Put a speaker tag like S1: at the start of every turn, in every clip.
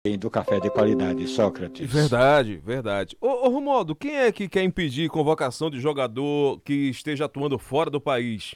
S1: do café de qualidade, Sócrates.
S2: Verdade, verdade. Ô, Romualdo, quem é que quer impedir convocação de jogador que esteja atuando fora do país?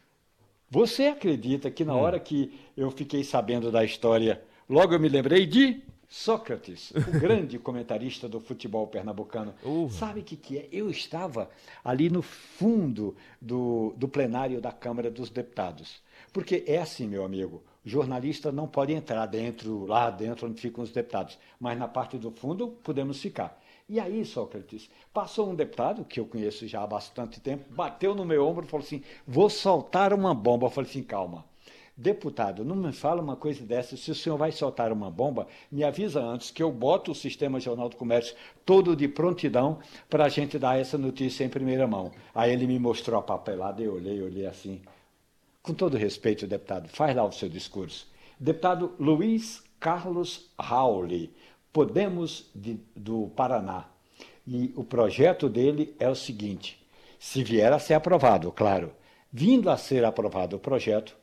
S1: Você acredita que na
S2: Hum.
S1: hora que eu fiquei sabendo da história, logo eu me lembrei de Sócrates, o grande comentarista do futebol pernambucano. Sabe o que é? Eu estava ali no fundo do plenário da Câmara dos Deputados. Porque é assim, meu amigo, o jornalista não pode entrar dentro, lá dentro onde ficam os deputados, mas na parte do fundo podemos ficar. E aí, Sócrates, passou um deputado, que eu conheço já há bastante tempo, bateu no meu ombro e falou assim: vou soltar uma bomba. Eu falei assim: calma. Deputado, não me fala uma coisa dessa. Se o senhor vai soltar uma bomba, me avisa antes que eu boto o Sistema Jornal do Comércio todo de prontidão para a gente dar essa notícia em primeira mão. Aí ele me mostrou a papelada, eu olhei assim. Com todo respeito, deputado, faz lá o seu discurso. Deputado Luiz Carlos Rauli, Podemos do Paraná. E o projeto dele é o seguinte: se vier a ser aprovado, claro, vindo a ser aprovado o projeto,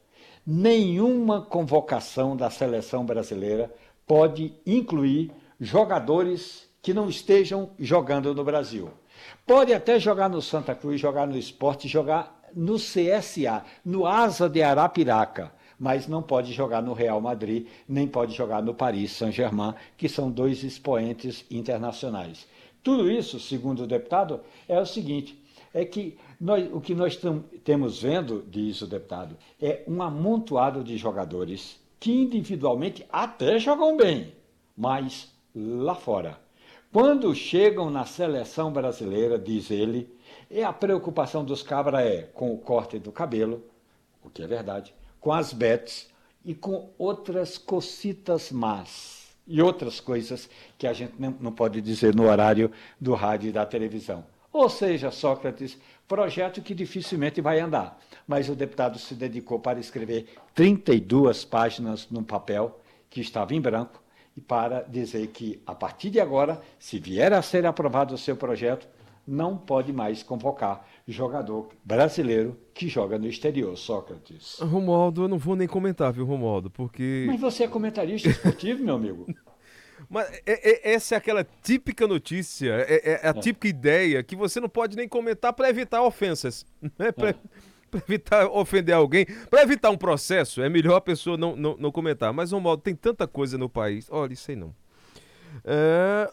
S1: nenhuma convocação da seleção brasileira pode incluir jogadores que não estejam jogando no Brasil. Pode até jogar no Santa Cruz, jogar no Sport, jogar no CSA, no Asa de Arapiraca, mas não pode jogar no Real Madrid, nem pode jogar no Paris Saint-Germain, que são dois expoentes internacionais. Tudo isso, segundo o deputado, é o seguinte: é que o que nós temos vendo, diz o deputado, é um amontoado de jogadores que individualmente até jogam bem, mas lá fora. Quando chegam na seleção brasileira, diz ele, a preocupação dos cabras é com o corte do cabelo, o que é verdade, com as bets e com outras cocitas más e outras coisas que a gente não pode dizer no horário do rádio e da televisão. Ou seja, Sócrates, projeto que dificilmente vai andar. Mas o deputado se dedicou para escrever 32 páginas num papel que estava em branco e para dizer que, a partir de agora, se vier a ser aprovado o seu projeto, não pode mais convocar jogador brasileiro que joga no exterior, Sócrates.
S2: Romualdo, eu não vou nem comentar, viu, Romualdo? Porque.
S1: Mas você é comentarista esportivo, meu amigo?
S2: Mas essa é aquela típica notícia, é a
S1: É,
S2: típica ideia que você não pode nem comentar para evitar ofensas, né? Para
S1: é.
S2: evitar ofender alguém, para evitar um processo, é melhor a pessoa não comentar. Mas, Romualdo, tem tanta coisa no país. Olha, isso aí não. É,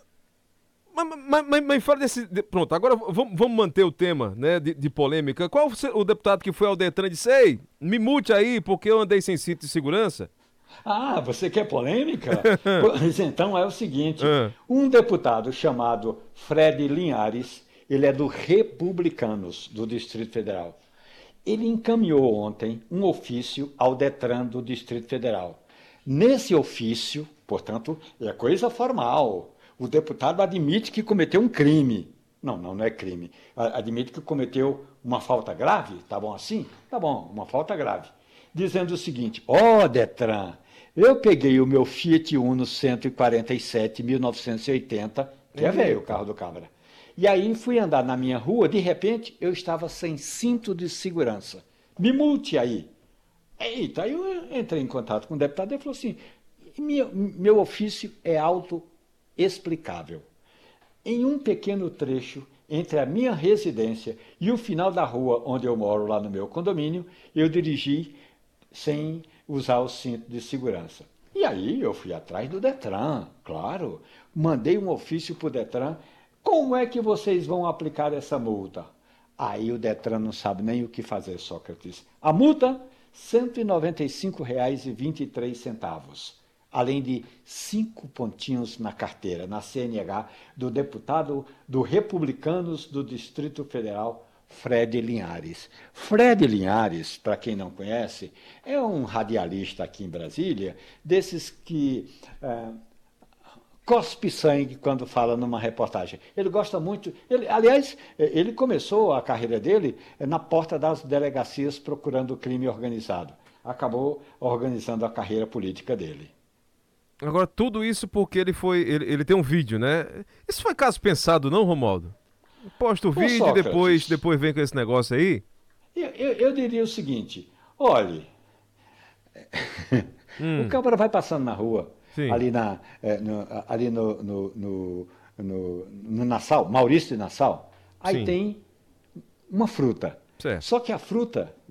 S2: mas fala desse. Pronto, agora vamos manter o tema, né, de polêmica. Qual o deputado que foi ao Detran e disse: Ei, me multe aí porque eu andei sem cinto de segurança?
S1: Ah, você quer polêmica? Pois então é o seguinte:
S2: Ah,
S1: um deputado chamado Fred Linhares, ele é do Republicanos do Distrito Federal. Ele encaminhou ontem um ofício ao Detran do Distrito Federal. Nesse ofício, portanto, é coisa formal. O deputado admite que cometeu um crime. Não é crime. Admite que cometeu uma falta grave, tá bom assim? Tá bom, uma falta grave. Dizendo o seguinte: ó, Detran, eu peguei o meu Fiat Uno 147 1980, que é velho o
S2: eita.
S1: carro do cabra. E aí fui andar na minha rua, de repente eu estava sem cinto de segurança. Me multe aí. Eita, aí eu entrei em contato com o deputado e ele falou assim: meu ofício é autoexplicável. Em um pequeno trecho entre a minha residência e o final da rua onde eu moro, lá no meu condomínio, eu dirigi sem usar o cinto de segurança. E aí eu fui atrás do Detran, claro. Mandei um ofício para o Detran. Como é que vocês vão aplicar essa multa? Aí o Detran não sabe nem o que fazer, Sócrates. A multa, R$ 195,23, além de 5 pontinhos na carteira, na CNH, do deputado do Republicanos do Distrito Federal, Fred Linhares. Fred Linhares, para quem não conhece, é um radialista aqui em Brasília, desses que cospe sangue quando fala numa reportagem. Ele gosta muito. Aliás, ele começou a carreira dele na porta das delegacias procurando o crime organizado. Acabou organizando a carreira política dele.
S2: Agora, tudo isso porque ele foi. Ele tem um vídeo, né? Isso foi caso pensado, não, Romualdo? Posta o
S1: Ô
S2: vídeo e depois,
S1: Sócrates,
S2: depois vem com esse negócio aí?
S1: eu diria o seguinte: olhe, o
S2: Hum,
S1: câmara vai passando na rua.
S2: Sim.
S1: ali, ali no Nassau, Maurício de Nassau. Aí
S2: Sim.
S1: tem uma fruta.
S2: Certo.
S1: Só que a fruta,